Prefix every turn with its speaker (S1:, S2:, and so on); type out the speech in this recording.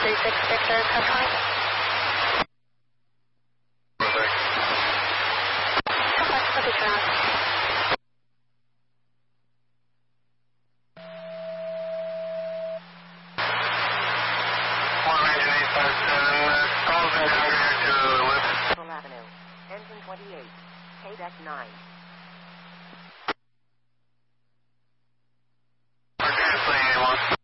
S1: 36 Victor, Cutline. Cutline, let me turn on.
S2: Avenue, engine 28, KDEC 9.
S1: Translating 1.